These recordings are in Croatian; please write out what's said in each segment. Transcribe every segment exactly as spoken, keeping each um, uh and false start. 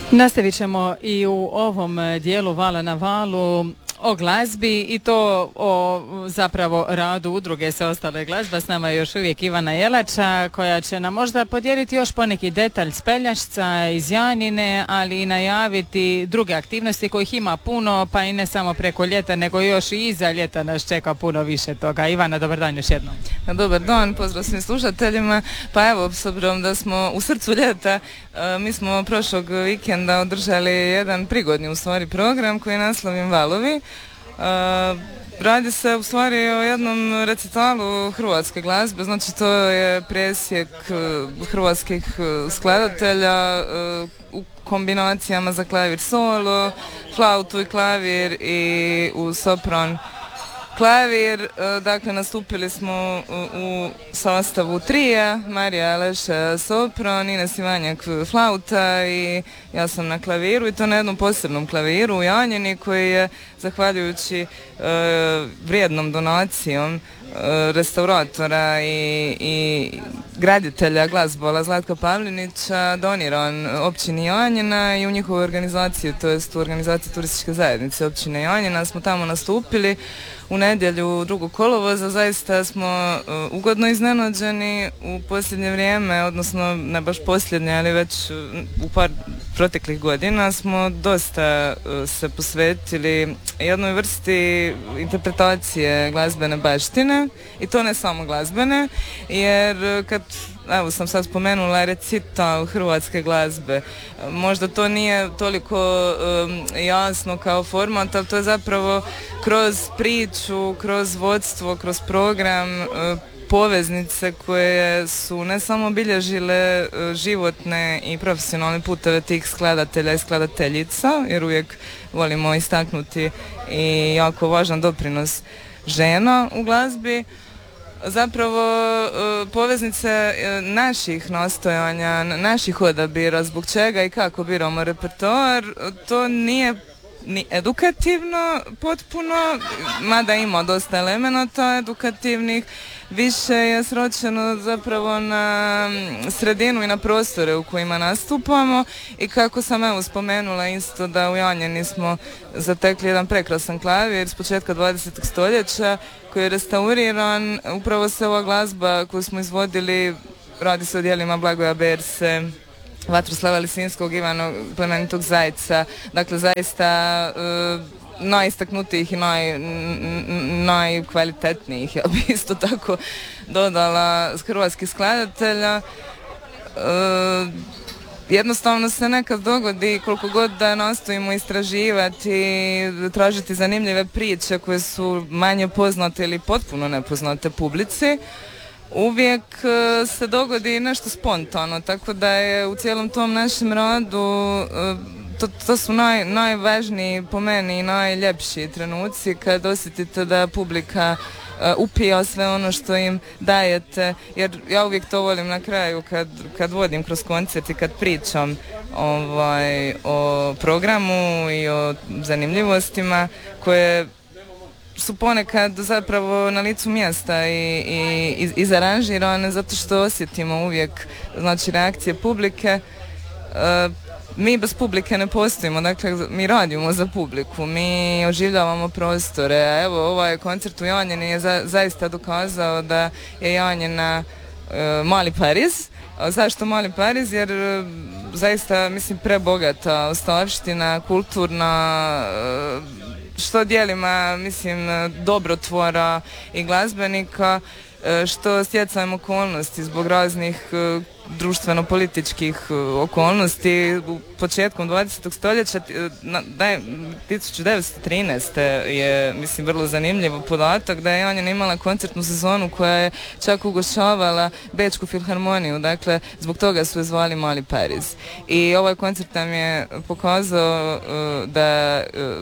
Nastavit ćemo i u ovom dijelu Vala na valu o glazbi i to o zapravo radu udruge Sve ostale glazba. S nama je još uvijek Ivana Jelača koja će nam možda podijeliti još poneki detalj s Pelješca, iz Janine, ali i najaviti druge aktivnosti kojih ima puno, pa i ne samo preko ljeta, nego još i iza ljeta nas čeka puno više toga. Ivana, dobar dan još jednom. Dobar dan, pozdrav svim slušateljima. Pa evo, s obzirom da smo u srcu ljeta, mi smo prošlog vikenda održali jedan prigodni u stvari program koji je naslovim Valovi. Uh, radi se u stvari o jednom recitalu hrvatske glazbe, znači to je presjek uh, hrvatskih uh, skladatelja uh, u kombinacijama za klavir solo, flautu i klavir i u sopran klavir. Uh, dakle, nastupili smo u, u sastavu trija, Marija Leša sopran, Ines Ivanjak flauta i ja sam na klaviru, i to na jednom posebnom klaviru u Janjini koji je, zahvaljujući e, vrijednom donacijom e, restauratora i, i graditelja glazbola Zlatka Pavlinića, doniran općini Janjina i u njihovoj organizaciji, to jest u organizaciji turističke zajednice općine Janjina, smo tamo nastupili u nedjelju drugog kolovoza. Zaista smo uh, ugodno iznenađeni u posljednje vrijeme, odnosno ne baš posljednje, ali već uh, u par proteklih godina smo dosta uh, se posvetili jednoj vrsti interpretacije glazbene baštine, i to ne samo glazbene, jer uh, kad evo sam sad spomenula recital hrvatske glazbe, možda to nije toliko um, jasno kao format, ali to je zapravo kroz priču, kroz vodstvo, kroz program, uh, poveznice koje su ne samo bilježile uh, životne i profesionalne puteve tih skladatelja i skladateljica, jer uvijek volimo istaknuti i jako važan doprinos žena u glazbi, zapravo poveznice naših nastojanja, naših odabira, zbog čega i kako biramo repertoar. To nije ni edukativno potpuno, mada ima dosta elemenata edukativnih, više je sročeno zapravo na sredinu i na prostore u kojima nastupamo, i kako sam evo spomenula isto da u Janjini smo zatekli jedan prekrasan klavir s početka dvadesetog stoljeća koji je restauriran. Upravo se ova glazba koju smo izvodili, radi se o djelima Blagoja Berse, Vatroslava Lisinskog, Ivana Plemenitog Zajca, dakle zaista uh, najistaknutijih i naj, najkvalitetnijih, ja bih isto tako dodala, hrvatskih skladatelja. Uh, jednostavno se nekad dogodi, koliko god da nastojimo istraživati, tražiti zanimljive priče koje su manje poznate ili potpuno nepoznate publici, uvijek se dogodi nešto spontano, tako da je u cijelom tom našem radu to, to su naj, najvažniji po meni i najljepši trenuci kad osjetite da publika uh, upija sve ono što im dajete, jer ja uvijek to volim na kraju kad, kad vodim kroz koncert i kad pričam ovaj, o programu i o zanimljivostima koje su ponekad zapravo na licu mjesta i, i izaranžirane, zato što osjetimo uvijek, znači, reakcije publike. E, mi bez publike ne postojimo, dakle mi radimo za publiku, mi oživljavamo prostore. A evo, ovaj koncert u Janjini je za, zaista dokazao da je Janjina e, mali Pariz. A zašto mali Pariz? Jer e, zaista, mislim, prebogata ostavština, kulturna, e, što dijelima, mislim, dobrotvora i glazbenika, što stjecajem okolnosti zbog raznih društveno-političkih okolnosti. Početkom dvadesetog stoljeća, tisuću devetsto trinaeste. je, mislim, vrlo zanimljiv podatak da je Janjina imala koncertnu sezonu koja je čak ugošćavala Bečku filharmoniju, dakle zbog toga su je zvali Mali Pariz. I ovaj koncert nam je pokazao da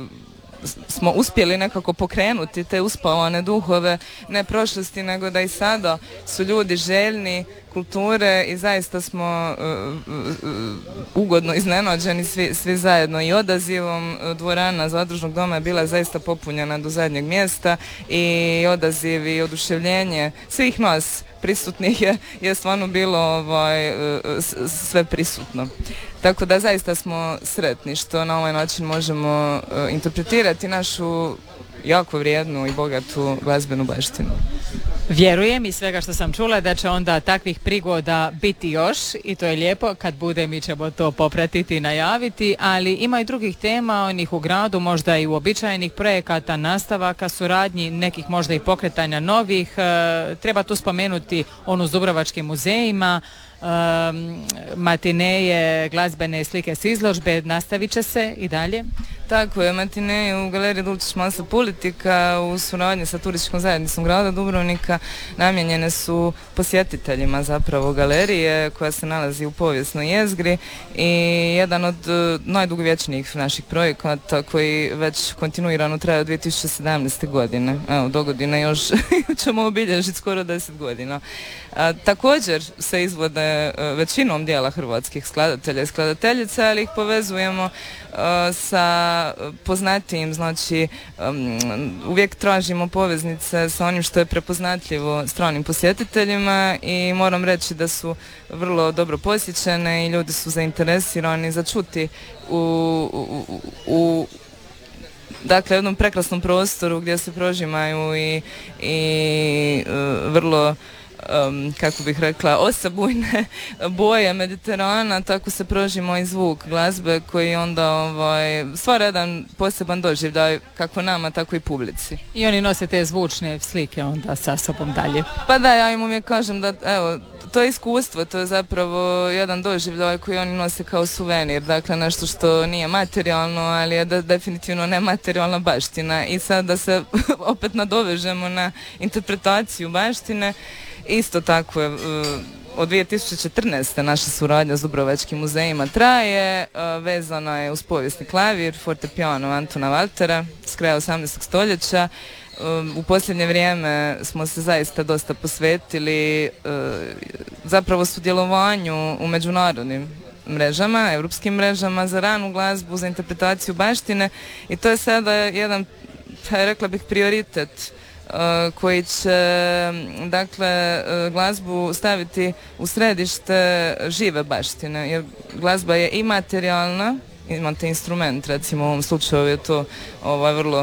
smo uspjeli nekako pokrenuti te uspavane duhove, ne prošlosti, nego da i sada su ljudi željni kulture i zaista smo uh, uh, ugodno iznenađeni svi, svi zajedno, i odazivom. Dvorana Zadružnog doma je bila zaista popunjena do zadnjeg mjesta, i odaziv i oduševljenje svih nas prisutnih je, je stvarno bilo ovaj, sve prisutno. Tako da zaista smo sretni što na ovaj način možemo interpretirati našu jako vrijednu i bogatu glazbenu baštinu. Vjerujem iz svega što sam čula da će onda takvih prigoda biti još i to je lijepo, kad bude mi ćemo to popratiti i najaviti, ali ima i drugih tema, onih u gradu, možda i uobičajenih projekata, nastavaka, suradnji, nekih možda i pokretanja novih. E, treba tu spomenuti onu s dubrovačkim muzejima, Um, matineje, glazbene slike s izložbe, nastavit će se i dalje? Tako je, matineje u galeriji Dulčić Masa Politika u suradnji sa turističkom zajednicom grada Dubrovnika namijenjene su posjetiteljima zapravo galerije koja se nalazi u povijesnoj jezgri i jedan od uh, najdugovječnijih naših projekata koji već kontinuirano traje od dvije tisuće sedamnaeste. godine. Evo, do godine još ćemo obilježiti skoro deset godina. A, također se izvode uh, većinom dijela hrvatskih skladatelja i skladateljica, ali ih povezujemo uh, sa poznatijim, znači um, uvijek tražimo poveznice sa onim što je prepoznatljivo stranim posjetiteljima i moram reći da su vrlo dobro posjećene i ljudi su zainteresirani za čuti u, u, u dakle jednom prekrasnom prostoru gdje se prožimaju i, i uh, vrlo Um, kako bih rekla, osebujne boje Mediterana, tako se prožimo i zvuk glazbe koji onda ovaj, stvara jedan poseban doživljaj kako nama, tako i publici. I oni nose te zvučne slike onda sa sobom dalje. Pa da, ja im uvijek kažem da, evo, to je iskustvo, to je zapravo jedan doživljaj koji oni nose kao suvenir, dakle nešto što nije materijalno, ali je da, definitivno nematerijalna baština. I sad da se opet nadovežemo na interpretaciju baštine, isto tako je, od dvije tisuće četrnaeste. naša suradnja s Dubrovačkim muzejima traje, vezana je uz povijesni klavir, fortepiano Antuna Valtera s kraja osamnaestog. stoljeća. U posljednje vrijeme smo se zaista dosta posvetili zapravo sudjelovanju u međunarodnim mrežama, europskim mrežama za ranu glazbu, za interpretaciju baštine i to je sada jedan, rekla bih, prioritet koji će, dakle, glazbu staviti u središte žive baštine, jer glazba je i materijalna, imate instrument, recimo u ovom slučaju je to ovaj, vrlo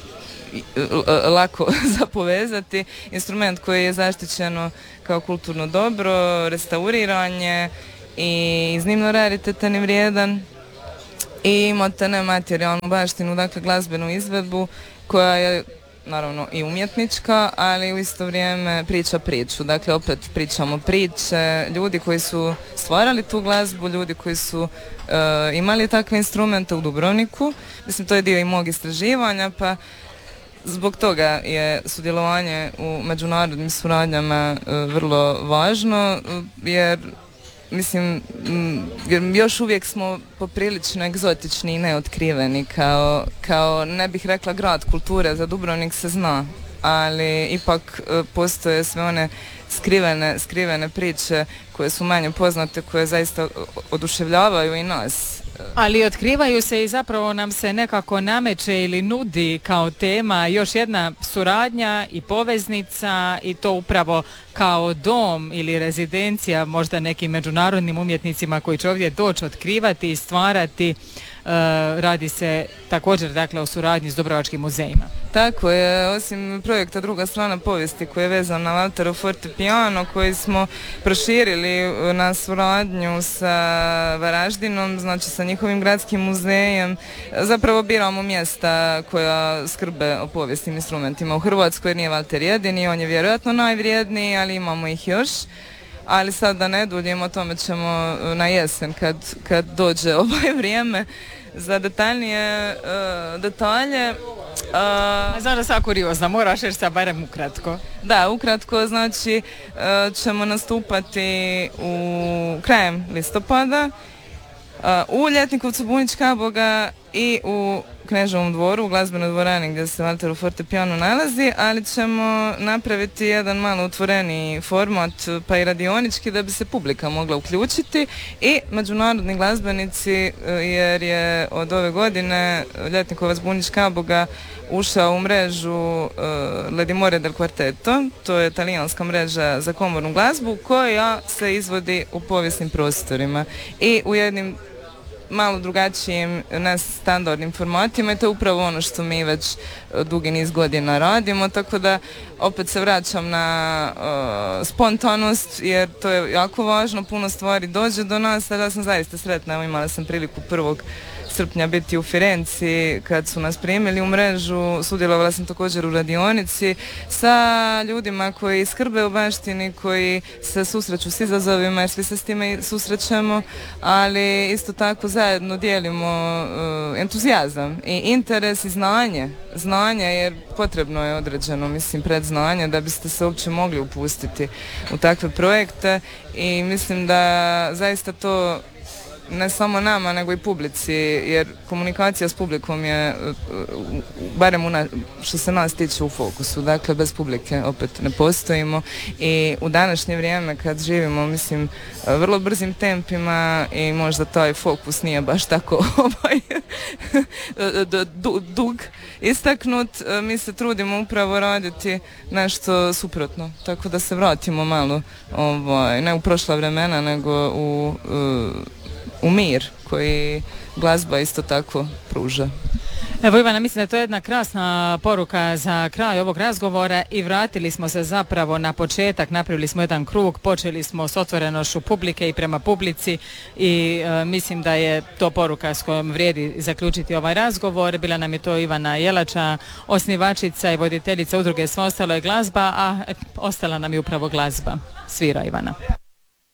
lako za povezati, instrument koji je zaštićeno kao kulturno dobro, restauriranje i iznimno raritetan i vrijedan, i imate nematerijalnu baštinu, dakle glazbenu izvedbu koja je naravno i umjetnička, ali u isto vrijeme priča priču. Dakle, opet pričamo priče, ljudi koji su stvarali tu glazbu, ljudi koji su uh, imali takve instrumente u Dubrovniku. Mislim, to je dio i mog istraživanja, pa zbog toga je sudjelovanje u međunarodnim suradnjama uh, vrlo važno, uh, jer mislim, jer još uvijek smo poprilično egzotični i neotkriveni kao, kao, ne bih rekla grad kulture, za Dubrovnik se zna, ali ipak postoje sve one skrivene, skrivene priče koje su manje poznate, koje zaista oduševljavaju i nas. Ali otkrivaju se i zapravo nam se nekako nameće ili nudi kao tema još jedna suradnja i poveznica, i to upravo kao dom ili rezidencija možda nekim međunarodnim umjetnicima koji će ovdje doći otkrivati i stvarati. Uh, radi se također, dakle, o suradnji s Dubrovačkim muzejima. Tako je, osim projekta Druga strana povijesti koji je vezan na Valterov fortepiano, koji smo proširili na suradnju sa Varaždinom, znači sa njihovim gradskim muzejem. Zapravo biramo mjesta koja skrbe o povijesnim instrumentima u Hrvatskoj. Nije Valter jedini, on je vjerojatno najvrijedniji, ali imamo ih još. Ali sad da ne duljimo, o tome ćemo na jesen kad, kad dođe ovaj vrijeme za detaljnije uh, detalje. Uh, Znam da sam kuriozna, moraš reći sad barem ukratko. Da, ukratko, znači uh, ćemo nastupati u krajem listopada uh, u Ljetnikovcu Bunić Kaboga i u Kneževom dvoru, u glazbenoj dvorani gdje se Valterov fortepiano nalazi, ali ćemo napraviti jedan malo otvoreniji format, pa i radionički, da bi se publika mogla uključiti i međunarodni glazbenici, jer je od ove godine Ljetnikovac Bunić Kaboga ušao u mrežu uh, Ledimore del Quartetto, to je talijanska mreža za komornu glazbu koja se izvodi u povijesnim prostorima i u jednim malo drugačijim, nestandardnim formatima i to je upravo ono što mi već dugi niz godina radimo, tako da opet se vraćam na uh, spontanost, jer to je jako važno, puno stvari dođe do nas, ali ja sam zaista sretna, imala sam priliku prvog srpnja biti u Firenci kad su nas primili u mrežu, sudjelovala sam također u radionici sa ljudima koji skrbe o baštini, koji se susreću s izazovima, jer svi se s time susrećemo, ali isto tako zajedno dijelimo uh, entuzijazam i interes i znanje, znanje jer potrebno je određeno, mislim, predznanje da biste se uopće mogli upustiti u takve projekte i mislim da zaista to ne samo nama, nego i publici, jer komunikacija s publikom je, barem una, što se nas tiče, u fokusu. Dakle, bez publike opet ne postojimo i u današnje vrijeme kad živimo, mislim, vrlo brzim tempima i možda taj fokus nije baš tako ovaj, dug istaknut, mi se trudimo upravo raditi nešto suprotno, tako da se vratimo malo, ovaj, ne u prošla vremena, nego u u mir koji glazba isto tako pruža. Evo Ivana, mislim da je to jedna krasna poruka za kraj ovog razgovora i vratili smo se zapravo na početak, napravili smo jedan krug, počeli smo s otvorenošću publike i prema publici i e, mislim da je to poruka s kojom vrijedi zaključiti ovaj razgovor. Bila nam je to Ivana Jelača, osnivačica i voditeljica udruge Sve ostalo je glazba, a e, ostala nam je upravo glazba. Svira Ivana.